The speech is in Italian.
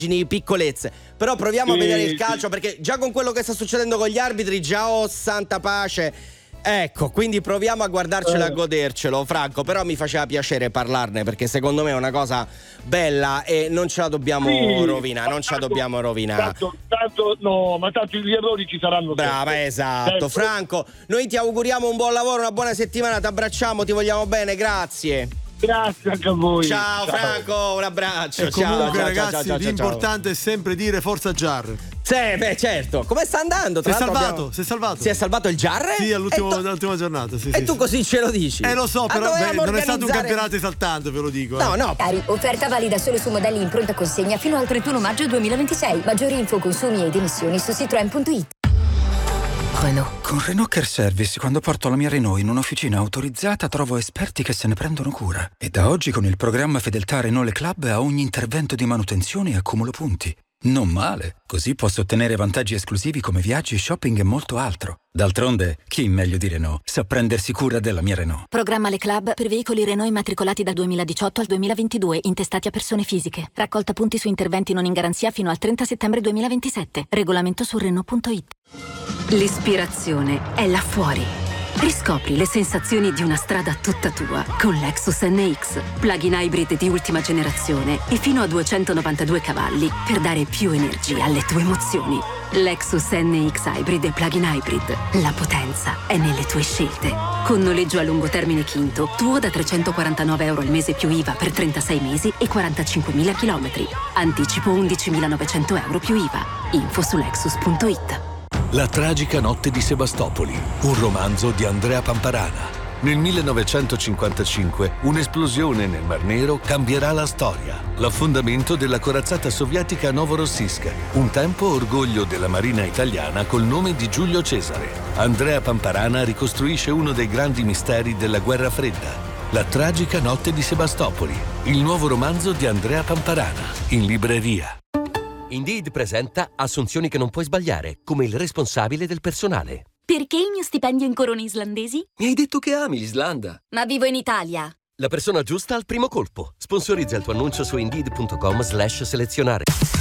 piccolezze. Però proviamo a vedere il calcio, perché già con quello che sta succedendo con gli arbitri, già santa pace. Ecco, quindi proviamo a guardarcelo e a godercelo, Franco. Però mi faceva piacere parlarne, perché secondo me è una cosa bella e non ce la dobbiamo rovinare. Non ce la dobbiamo rovinare. Tanto gli errori ci saranno. Brava, esatto. Franco, noi ti auguriamo un buon lavoro, una buona settimana, ti abbracciamo, ti vogliamo bene, grazie. Grazie anche a voi. Ciao Franco, un abbraccio. E comunque ragazzi, ciao. l'importante è sempre dire forza Jar. Sì, beh, certo. Come sta andando? Si è salvato. Si è salvato il Jarre? Sì, all'ultima giornata. Sì, e tu così ce lo dici? Lo so, però non è stato un campionato esaltante, ve lo dico. No. Offerta valida solo su modelli in pronta consegna fino al 31 maggio 2026. Maggiori info, consumi ed emissioni su Citroen.it. Renault. Con Renault Care Service, quando porto la mia Renault in un'officina autorizzata, trovo esperti che se ne prendono cura. E da oggi con il programma Fedeltà Renault Le Club, a ogni intervento di manutenzione accumulo punti. Non male, così posso ottenere vantaggi esclusivi come viaggi, shopping e molto altro. D'altronde, chi meglio di Renault sa prendersi cura della mia Renault. Programma Le Club per veicoli Renault immatricolati dal 2018 al 2022, intestati a persone fisiche. Raccolta punti su interventi non in garanzia fino al 30 settembre 2027. Regolamento su Renault.it. L'ispirazione è là fuori. Riscopri le sensazioni di una strada tutta tua con Lexus NX. Plug-in hybrid di ultima generazione e fino a 292 cavalli per dare più energia alle tue emozioni. Lexus NX Hybrid e Plug-in hybrid. La potenza è nelle tue scelte. Con noleggio a lungo termine Quinto, tuo da €349 al mese più IVA per 36 mesi e 45.000 chilometri. Anticipo €11.900 più IVA. Info su Lexus.it. La tragica notte di Sebastopoli, un romanzo di Andrea Pamparana. Nel 1955 un'esplosione nel Mar Nero cambierà la storia. L'affondamento della corazzata sovietica Novorossiysk, un tempo orgoglio della marina italiana col nome di Giulio Cesare. Andrea Pamparana ricostruisce uno dei grandi misteri della guerra fredda. La tragica notte di Sebastopoli, il nuovo romanzo di Andrea Pamparana, in libreria. Indeed presenta assunzioni che non puoi sbagliare, come il responsabile del personale. Perché il mio stipendio in corone islandesi? Mi hai detto che ami l'Islanda. Ma vivo in Italia. La persona giusta al primo colpo. Sponsorizza il tuo annuncio su Indeed.com/selezionare.